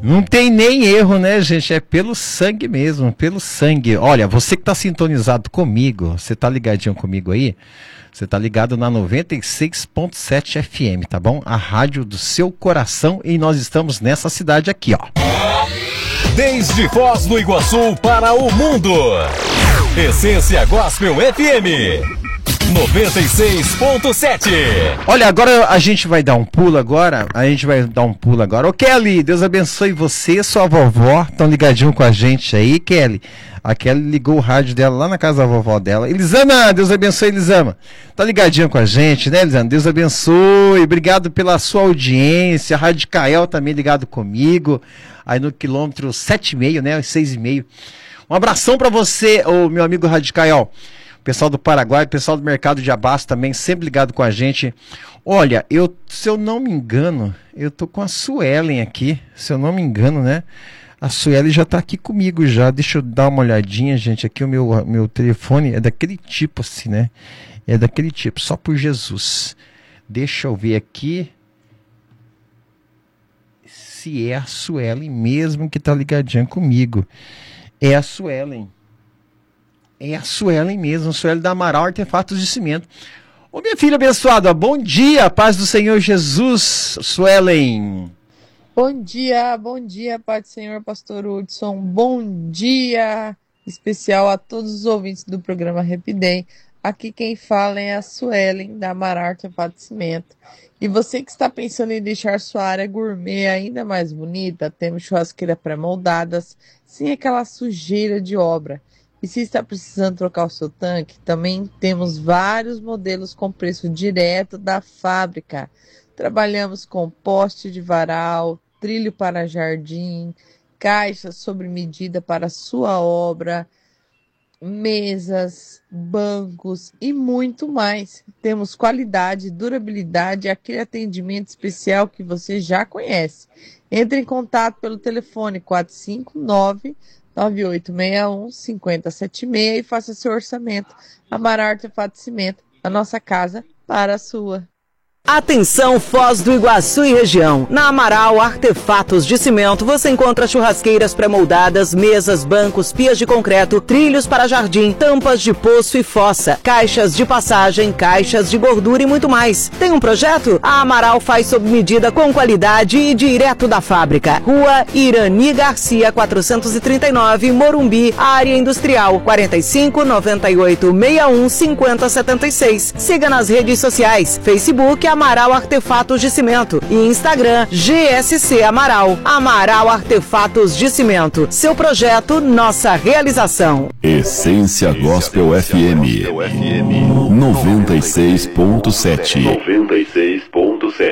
Não tem nem erro, né, gente? É pelo sangue mesmo, pelo sangue. Olha, você que está sintonizado comigo, você está ligadinho comigo aí? Você está ligado na 96.7 FM, tá bom? A rádio do seu coração, e nós estamos nessa cidade aqui, ó. Desde Foz do Iguaçu para o mundo. Essência Gospel FM 96.7. Olha, agora a gente vai dar um pulo agora. Ô Kelly, Deus abençoe você, sua vovó. Estão ligadinho com a gente aí, Kelly. A Kelly ligou o rádio dela lá na casa da vovó dela. Elisama, Deus abençoe, Elisama. Tá ligadinho com a gente, né, Elisama? Deus abençoe. Obrigado pela sua audiência. A Rádio Cael também ligado comigo. Aí no quilômetro 7,5, né? 6,5. Um abração pra você, ô meu amigo Rádio Cael. Pessoal do Paraguai, pessoal do Mercado de Abasto também, sempre ligado com a gente. Olha, se eu não me engano, eu tô com a Suelen aqui, se eu não me engano, né? A Suelen já tá aqui comigo já, deixa eu dar uma olhadinha, gente, aqui o meu telefone é daquele tipo assim, né? É daquele tipo, só por Jesus. Deixa eu ver aqui se é a Suelen mesmo que tá ligadinha comigo. É a Suelen. É a Suelen mesmo, a Suelen da Amaral Artefatos de Cimento. Ô minha filha abençoada, bom dia, paz do Senhor Jesus, Suelen. Bom dia, paz do Senhor, pastor Hudson. Bom dia especial a todos os ouvintes do programa Repidem. Aqui quem fala é a Suelen da Amaral Artefatos de Cimento. E você que está pensando em deixar sua área gourmet ainda mais bonita, temos churrasqueira pré-moldadas, sem aquela sujeira de obra. E se está precisando trocar o seu tanque, também temos vários modelos com preço direto da fábrica. Trabalhamos com poste de varal, trilho para jardim, caixas sob medida para sua obra, mesas, bancos e muito mais. Temos qualidade, durabilidade e aquele atendimento especial que você já conhece. Entre em contato pelo telefone 459-9861-5076 e faça seu orçamento. Amaral Artefatos de Cimento, a nossa casa para a sua. Atenção Foz do Iguaçu e região. Na Amaral Artefatos de Cimento você encontra churrasqueiras pré-moldadas, mesas, bancos, pias de concreto, trilhos para jardim, tampas de poço e fossa, caixas de passagem, caixas de gordura e muito mais. Tem um projeto? A Amaral faz sob medida com qualidade e direto da fábrica. Rua Irani Garcia 439, Morumbi, área industrial 4598615076. Siga nas redes sociais, Facebook Amaral Artefatos de Cimento e Instagram GSC Amaral. Amaral Artefatos de Cimento. Seu projeto, nossa realização. Essência Gospel FM 96.7.